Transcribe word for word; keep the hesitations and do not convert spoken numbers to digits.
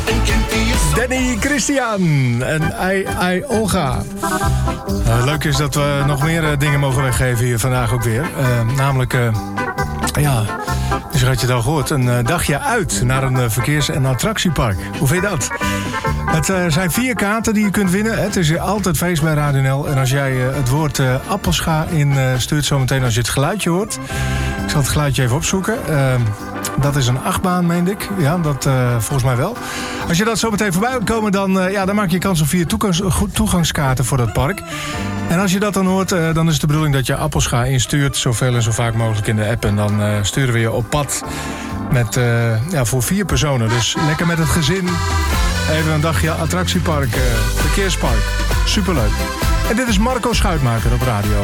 Danny Christian en I, I, Olga. Uh, leuk is dat we nog meer uh, dingen mogen weggeven hier vandaag ook weer. Uh, namelijk, uh, ja, dus had je het al gehoord, een uh, dagje uit naar een uh, verkeers- en attractiepark. Hoe vind je dat? Het uh, zijn vier kaarten die je kunt winnen. Het is altijd feest bij Radio N L. En als jij uh, het woord uh, appelscha in uh, stuurt zometeen als je het geluidje hoort. Ik zal het geluidje even opzoeken. Uh, dat is een achtbaan, meende ik. Ja, dat uh, volgens mij wel. Als je dat zo meteen voorbij wilt komen, dan, uh, ja, dan maak je kans op vier toegangs- toegangskaarten voor dat park. En als je dat dan hoort, uh, dan is het de bedoeling dat je appelscha instuurt. Zoveel en zo vaak mogelijk in de app. En dan uh, sturen we je op pad met, uh, ja, voor vier personen. Dus lekker met het gezin. Even een dagje attractiepark, uh, verkeerspark. Superleuk. En dit is Marco Schuitmaker op radio.